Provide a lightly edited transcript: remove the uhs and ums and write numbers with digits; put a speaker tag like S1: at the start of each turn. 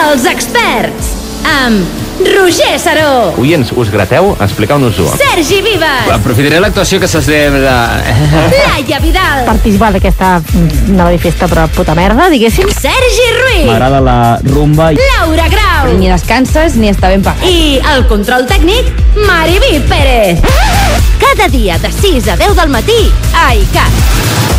S1: Els experts, amb Roger Saró.
S2: Oients, us grateu? Expliqueu-nos-ho.
S1: Sergi Vives.
S3: Aprofitaré l'actuació que s'ha de...
S1: Laia Vidal.
S4: Participar d'aquesta nova festa però puta merda, diguéssim.
S1: Sergi Ruiz.
S5: M'agrada la rumba.
S1: Laura Grau.
S6: Ni descanses ni està ben pagat.
S1: I el control tècnic, Mariví Pérez. Cada dia de 6 a 10 del matí a ICAT.